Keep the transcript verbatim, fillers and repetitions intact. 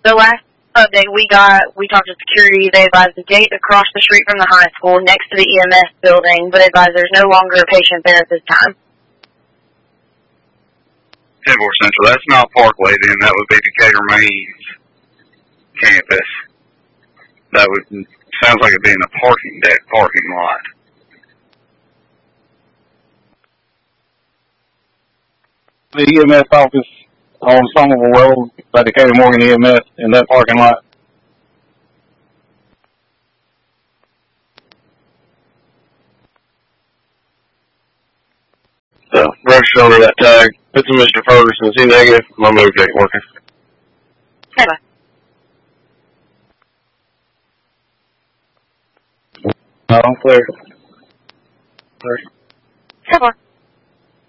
The last update we got, we talked to security. They advised the gate across the street from the high school next to the E M S building, but advised there's no longer a patient there at this time. Tivor Central, that's not Parkway then, that would be Decatur Main's campus. That would, sounds like it'd be in a parking deck, parking lot. The E M S office on Somerville Road by Decatur Morgan E M S in that parking lot. So, register under that tag. Put to Mister Ferguson. Is he negative? My move ain't working. Okay, bye. No, I'm clear. Clear. Tivor.